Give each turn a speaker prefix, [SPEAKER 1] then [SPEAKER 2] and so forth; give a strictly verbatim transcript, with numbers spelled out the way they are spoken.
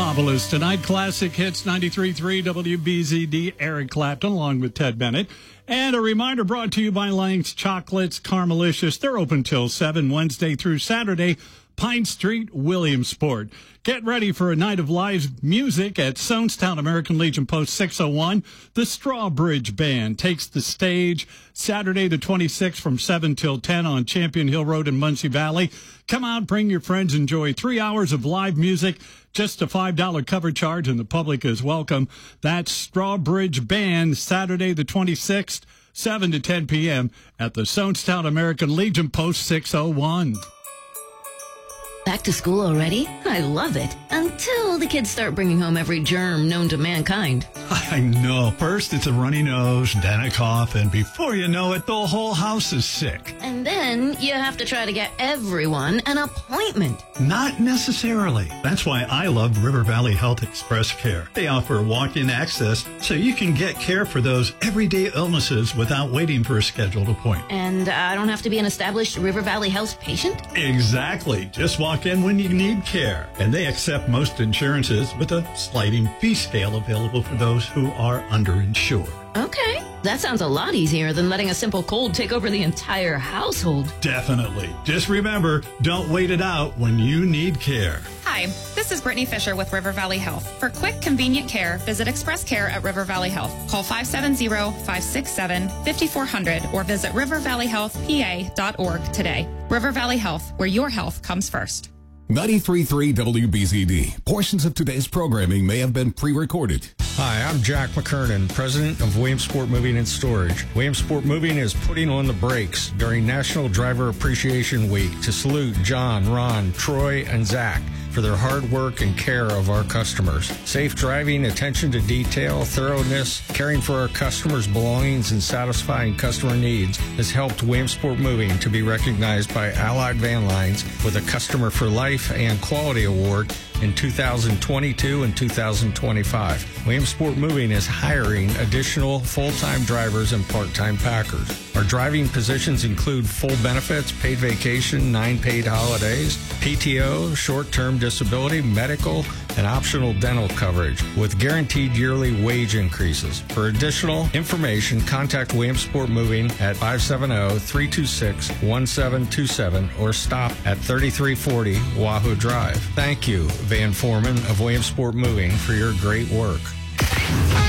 [SPEAKER 1] Marvelous tonight. Classic Hits ninety-three point three W B Z D. Eric Clapton along with Ted Bennett. And a reminder brought to you by Lang's Chocolates Caramelicious. They're open till seven Wednesday through Saturday. Pine Street, Williamsport. Get ready for a night of live music at Sonestown American Legion Post six oh one. The Strawbridge Band takes the stage Saturday the twenty-sixth from seven till ten on Champion Hill Road in Muncie Valley. Come out, bring your friends, enjoy three hours of live music, just a five dollar cover charge, and the public is welcome. That's Strawbridge Band, Saturday the twenty-sixth, seven to ten p.m. at the Sonestown American Legion Post six oh one.
[SPEAKER 2] Back to school already? I love it. Until the kids start bringing home every germ known to mankind.
[SPEAKER 3] I know. First it's a runny nose, then a cough, and before you know it, the whole house is sick.
[SPEAKER 2] And then you have to try to get everyone an appointment.
[SPEAKER 3] Not necessarily. That's why I love River Valley Health Express Care. They offer walk-in access so you can get care for those everyday illnesses without waiting for a scheduled appointment.
[SPEAKER 2] And I don't have to be an established River Valley Health patient?
[SPEAKER 3] Exactly. Just walk in when you need care. And they accept most insurances with a sliding fee scale available for those who are underinsured.
[SPEAKER 2] Okay. That sounds a lot easier than letting a simple cold take over the entire household.
[SPEAKER 3] Definitely. Just remember, don't wait it out when you need care.
[SPEAKER 4] Hi, this is Brittany Fisher with River Valley Health. For quick, convenient care, visit Express Care at River Valley Health. Call five seven zero, five six seven, five four zero zero or visit river valley health p a dot org today. River Valley Health, where your health comes first.
[SPEAKER 5] ninety-three point three W B Z D. Portions of today's programming may have been pre-recorded.
[SPEAKER 6] Hi, I'm Jack McKernan, president of Williamsport Moving and Storage. Williamsport Moving is putting on the brakes during National Driver Appreciation Week to salute John, Ron, Troy, and Zach for their hard work and care of our customers. Safe driving, attention to detail, thoroughness, caring for our customers' belongings, and satisfying customer needs has helped Williamsport Moving to be recognized by Allied Van Lines with a Customer for Life and Quality Award in two thousand twenty-two and two thousand twenty-five. Williamsport Moving is hiring additional full-time drivers and part-time packers. Our driving positions include full benefits, paid vacation, nine paid holidays, P T O, short-term disability, medical, and optional dental coverage with guaranteed yearly wage increases. For additional information, contact Williamsport Moving at five seven zero, three two six, one seven two seven or stop at thirty-three forty Wahoo Drive. Thank you, Van Foreman of Williamsport Moving, for your great work.